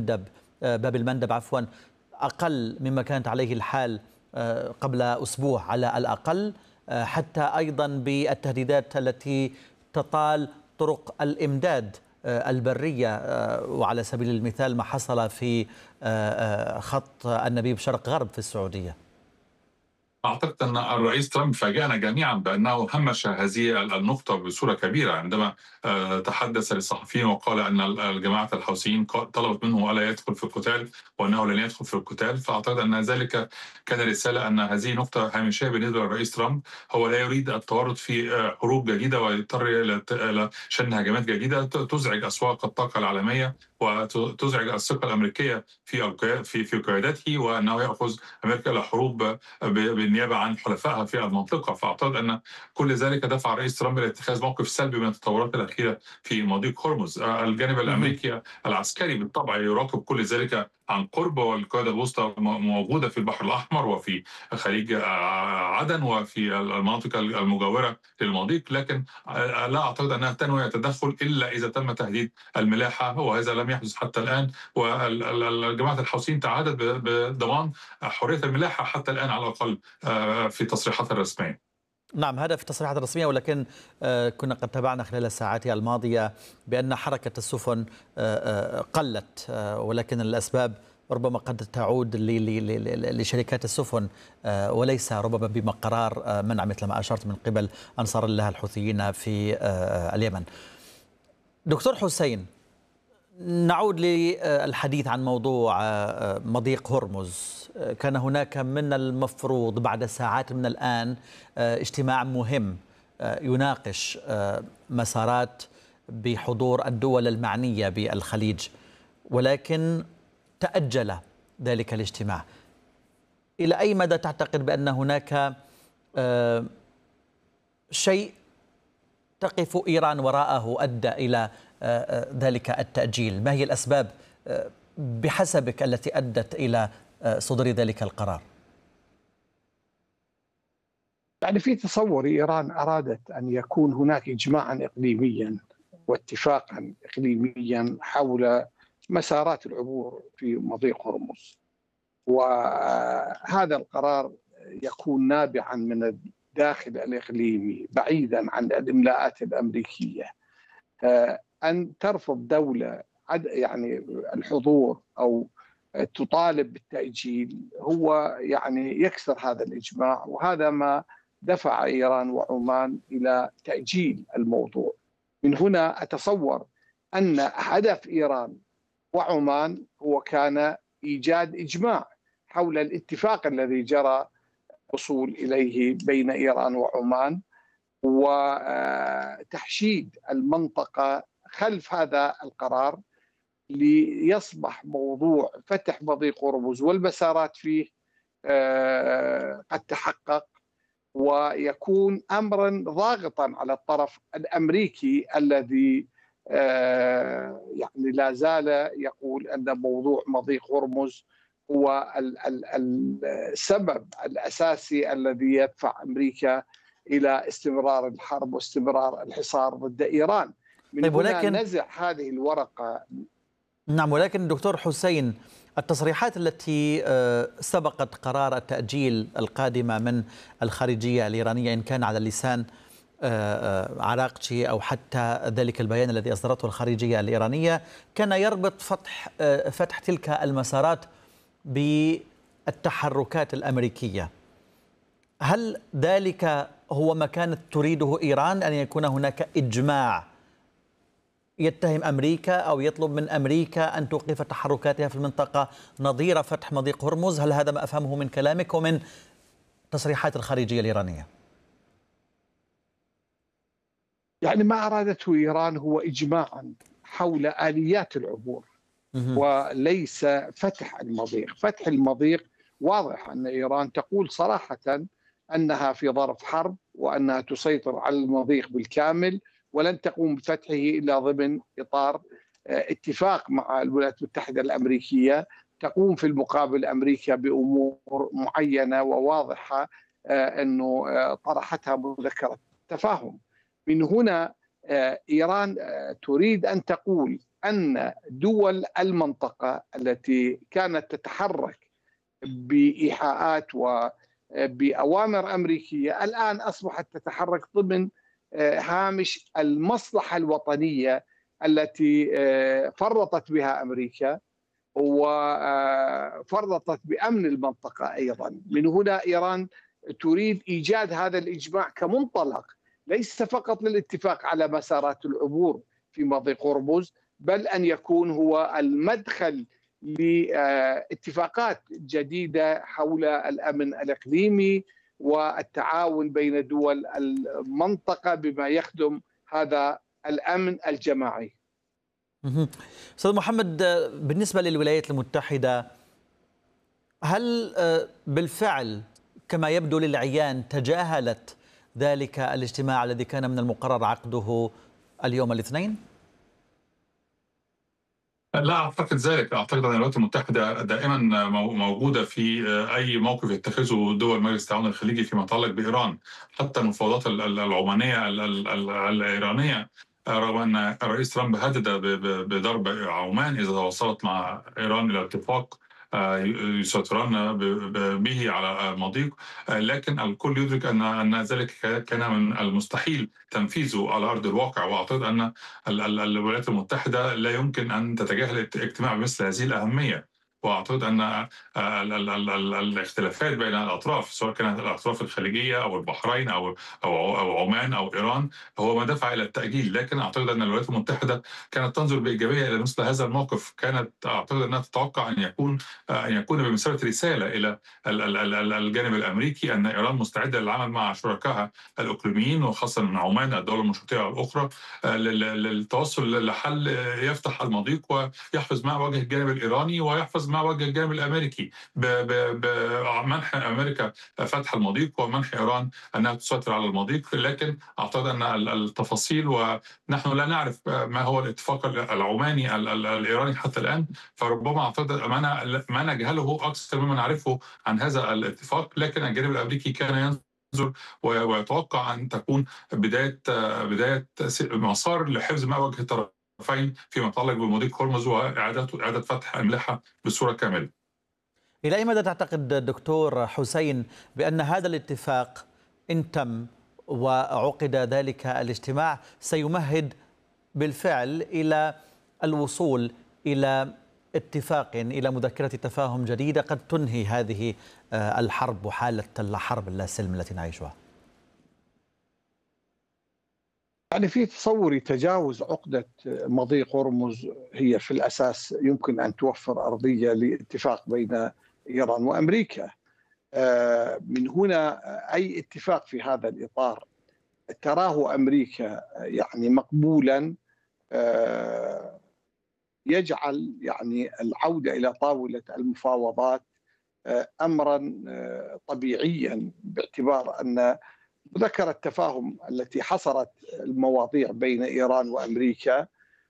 المندب، باب المندب عفوا، أقل مما كانت عليه الحال قبل أسبوع على الأقل، حتى أيضا بالتهديدات التي تطال طرق الإمداد البرية، وعلى سبيل المثال ما حصل في خط النبيب شرق غرب في السعودية. أعتقد أن الرئيس ترامب فاجأنا جميعا بأنه همش هذه النقطة بصورة كبيرة عندما تحدث للصحفيين وقال أن الجماعة الحوثيين طلبت منه ألا يدخل في القتال وأنه لن يدخل في القتال. فأعتقد أن ذلك كان رسالة أن هذه نقطة هامشية بالنسبة للرئيس ترامب. هو لا يريد التورط في حروب جديدة ويضطر إلى شن هجمات جديدة تزعج أسواق الطاقة العالمية وتزعج الثقة الأمريكية في قيادته، وأنه يأخذ أمريكا إلى حروب بالنيابه عن حلفائها في المنطقه. فاعتقد ان كل ذلك دفع الرئيس ترامب لاتخاذ موقف سلبي من التطورات الاخيره في مضيق هرمز. الجانب الامريكي العسكري بالطبع يراقب كل ذلك عن قرب، والقياده الوسطى موجوده في البحر الاحمر وفي خليج عدن وفي المناطق المجاوره للمضيق، لكن لا اعتقد انها تنوي التدخل الا اذا تم تهديد الملاحه، وهذا لم يحدث حتى الان. والجماعه الحوثيين تعهدت بضمان حريه الملاحه حتى الان على الاقل في تصريحاتها الرسميه. نعم، هذا في التصريحات الرسمية، ولكن كنا قد تابعنا خلال الساعات الماضية بأن حركة السفن قلت، ولكن الأسباب ربما قد تعود لشركات السفن وليس ربما بقرار منع مثل ما أشرت من قبل أنصار الله الحوثيين في اليمن. دكتور حسين، نعود للحديث عن موضوع مضيق هرمز. كان هناك من المفروض بعد ساعات من الآن اجتماع مهم يناقش مسارات بحضور الدول المعنية بالخليج، ولكن تأجل ذلك الاجتماع. إلى أي مدى تعتقد بأن هناك شيء تقف إيران وراءه أدى إلى ذلك التأجيل؟ ما هي الأسباب بحسبك التي أدت إلى صدور ذلك القرار؟ يعني في تصور إيران أرادت أن يكون هناك إجماعا إقليميا واتفاقا إقليميا حول مسارات العبور في مضيق هرمز، وهذا القرار يكون نابعا من الداخل الإقليمي بعيدا عن الإملاءات الأمريكية. أن ترفض دولة يعني الحضور أو تطالب بالتأجيل هو يعني يكسر هذا الإجماع، وهذا ما دفع إيران وعمان إلى تأجيل الموضوع. من هنا أتصور أن هدف إيران وعمان هو كان إيجاد إجماع حول الاتفاق الذي جرى الوصول إليه بين إيران وعمان، وتحشيد المنطقة خلف هذا القرار ليصبح موضوع فتح مضيق هرمز والمسارات فيه قد تحقق، ويكون أمرا ضاغطا على الطرف الأمريكي الذي يعني لا زال يقول أن موضوع مضيق هرمز هو السبب الأساسي الذي يدفع أمريكا إلى استمرار الحرب واستمرار الحصار ضد إيران. من طيب، هنا نزع هذه الورقة. نعم، ولكن دكتور حسين، التصريحات التي سبقت قرار التأجيل القادمة من الخارجية الإيرانية، إن كان على لسان عراقچي أو حتى ذلك البيان الذي أصدرته الخارجية الإيرانية، كان يربط فتح تلك المسارات بالتحركات الأمريكية. هل ذلك هو ما كانت تريده إيران، أن يكون هناك إجماع يتهم أمريكا أو يطلب من أمريكا أن توقف تحركاتها في المنطقة نظير فتح مضيق هرمز؟ هل هذا ما أفهمه من كلامك ومن تصريحات الخارجية الإيرانية؟ يعني ما أرادته إيران هو إجماعا حول آليات العبور وليس فتح المضيق. فتح المضيق واضح أن إيران تقول صراحة أنها في ظرف حرب وأنها تسيطر على المضيق بالكامل، ولن تقوم بفتحه إلا ضمن إطار اتفاق مع الولايات المتحدة الأمريكية. تقوم في المقابل أمريكا بأمور معينة وواضحة أنه طرحتها مذكرة تفاهم. من هنا إيران تريد أن تقول أن دول المنطقة التي كانت تتحرك بإيحاءات وبأوامر أمريكية الآن أصبحت تتحرك ضمن هامش المصلحة الوطنية التي فرطت بها أمريكا وفرطت بأمن المنطقة أيضا. من هنا إيران تريد إيجاد هذا الإجماع كمنطلق ليس فقط للاتفاق على مسارات العبور في مضيق هرمز، بل أن يكون هو المدخل لاتفاقات جديدة حول الأمن الإقليمي والتعاون بين دول المنطقة بما يخدم هذا الأمن الجماعي. أستاذ محمد، بالنسبة للولايات المتحدة، هل بالفعل كما يبدو للعيان تجاهلت ذلك الاجتماع الذي كان من المقرر عقده اليوم الاثنين؟ لا أعتقد ذلك. أعتقد أن الولايات المتحدة دائما موجودة في أي موقف يتخذه دول مجلس التعاون الخليجي فيما يتعلق بإيران. حتى المفاوضات العمانية الإيرانية، رغم أن الرئيس ترامب هدد بضرب عمان إذا توصلت مع إيران إلى اتفاق يسيطرون به على المضيق، لكن الكل يدرك أن ذلك كان من المستحيل تنفيذه على أرض الواقع. وأعتقد أن الولايات المتحدة لا يمكن أن تتجاهل اجتماع بمثل هذه الأهمية. واعتقد ان الاختلافات بين الاطراف، سواء كانت الاطراف الخليجيه او البحرين او عمان او ايران، هو ما دفع الى التاجيل. لكن اعتقد ان الولايات المتحده كانت تنظر بايجابيه الى مثل هذا الموقف. كانت اعتقد انها تتوقع ان يكون بمثابه رساله الى الجانب الامريكي ان ايران مستعده للعمل مع شركائها الاقليميين، وخاصه من عمان الدوله المشرقيه الاخرى، للتوصل لحل يفتح المضيق ويحفظ مع وجه الجانب الايراني ويحفظ مع وجه الجانب الامريكي بمنح امريكا فتح المضيق ومنح ايران انها تسيطر على المضيق. لكن اعتقد ان التفاصيل، ونحن لا نعرف ما هو الاتفاق العماني الايراني حتى الان، فربما اعتقد ما نجهله اكثر مما نعرفه عن هذا الاتفاق. لكن الجانب الامريكي كان ينظر ويتوقع ان تكون بدايه مسار لحفظ ما وجه الطرفين فيما يتعلق بمضيق هرمز وإعادة فتح أملاحها بصورة كاملة. إلى أي مدى تعتقد دكتور حسين بأن هذا الاتفاق إن تم وعقد ذلك الاجتماع سيمهد بالفعل إلى الوصول إلى اتفاق، إلى مذكرة تفاهم جديدة قد تنهي هذه الحرب وحالة الحرب اللاسلم التي نعيشها؟ يعني في تصوري تجاوز عقدة مضيق هرمز هي في الأساس يمكن أن توفر أرضية لاتفاق بين إيران وأمريكا. من هنا أي اتفاق في هذا الإطار تراه أمريكا يعني مقبولا يجعل يعني العودة إلى طاولة المفاوضات أمرا طبيعيا، باعتبار أن مذكرة التفاهم التي حصرت المواضيع بين إيران وأمريكا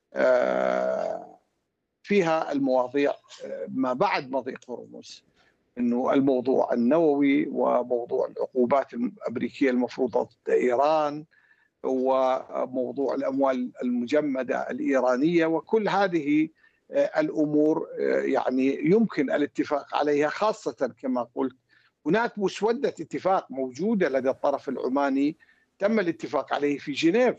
فيها المواضيع ما بعد مضيق هرمز، أنه الموضوع النووي وموضوع العقوبات الأمريكية المفروضة ضد إيران وموضوع الأموال المجمدة الإيرانية، وكل هذه الأمور يعني يمكن الاتفاق عليها، خاصة كما قلت هناك مسودة اتفاق موجودة لدى الطرف العماني تم الاتفاق عليه في جنيف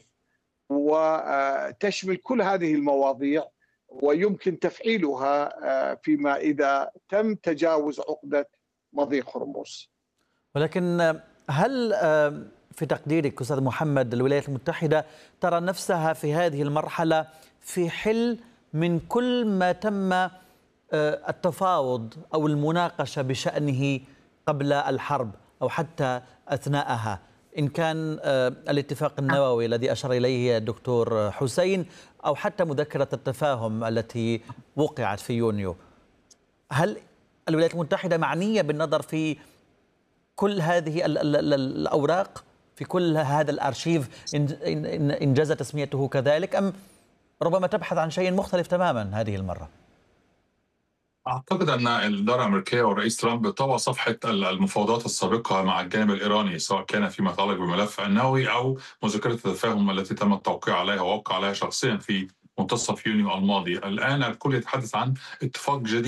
وتشمل كل هذه المواضيع ويمكن تفعيلها فيما إذا تم تجاوز عقدة مضيق هرمز. ولكن هل في تقديرك أستاذ محمد الولايات المتحدة ترى نفسها في هذه المرحلة في حل من كل ما تم التفاوض أو المناقشة بشأنه قبل الحرب أو حتى أثناءها، إن كان الاتفاق النووي الذي أشار إليه الدكتور حسين أو حتى مذكرة التفاهم التي وقعت في يونيو؟ هل الولايات المتحدة معنية بالنظر في كل هذه الأوراق، في كل هذا الأرشيف إن جاز تسميته كذلك، أم ربما تبحث عن شيء مختلف تماما هذه المرة؟ أعتقد أن الإدارة الأمريكية والرئيس ترامب طوى صفحة المفاوضات السابقة مع الجانب الإيراني، سواء كان فيما يتعلق بالملف النووي أو مذكرة التفاهم التي تم التوقيع عليها ووقع عليها شخصيا في منتصف يونيو الماضي. الآن الكل يتحدث عن اتفاق جديد